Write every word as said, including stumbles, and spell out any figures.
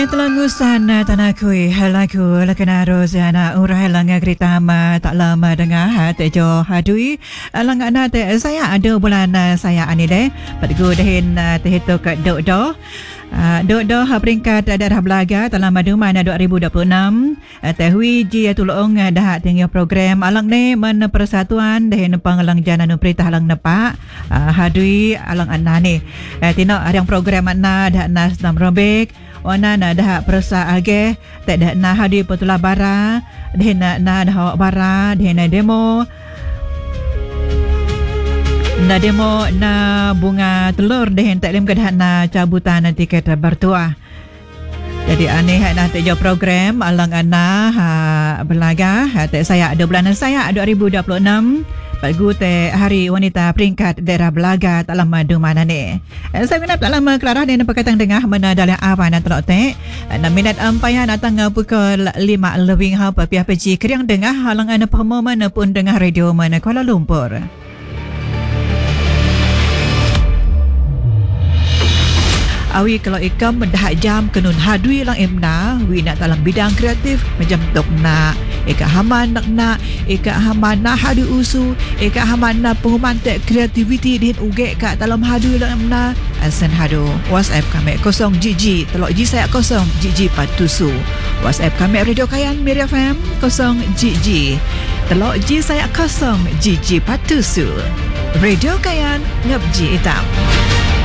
Telangusan tanakui halaku lakana rozana urah langa gritama tak lama dengar tejo hadui lang ana te saya ada bulan saya anile padgu dahin tehito kat do do do do peringkat daerah Belaga dalam madu mana dua ribu dua puluh enam tehui ji tulung dah tinggal program alang ne men persatuan dahin panglang jana nu perintah lang nepak hadui alang ana ni tino ada program ana dah nas nam robek wana na dah persa age tak dah na hadi petula bara dah na na dah bara dah na demo na demo na bunga telur dah tak lem kedah na cabutan tiket bertuah. Jadi aneh nak tejo program alang ana ha Belaga ha tak saya ada bulan saya dua ribu dua puluh enam Pagu te Hari Wanita peringkat daerah Belaga tak lama du mana ni. Saya minat tak lama kelarah di Pakatan Tengah mana dalam apa nak telok te. enam minit ampayan datang pukul lima lebih ha pihak peci keriang dengar halang ana pemo mana pun dengar radio mana Kuala Lumpur. Awi kalau ikam mendah jam kenun hadui lang imna wi nak dalam bidang kreatif macam tok nak eka haman nak nak eka haman nak hadu usu eka haman nak pengumantek kreativiti din uge kat dalam hadui lang imna asan hadu WhatsApp kami kosong jiji telok ji saya kosong jiji patusu WhatsApp kami Radio Kayan Miri F M kosong jiji telok ji saya kosong jiji patusu Radio Kayan ngap ji hitam.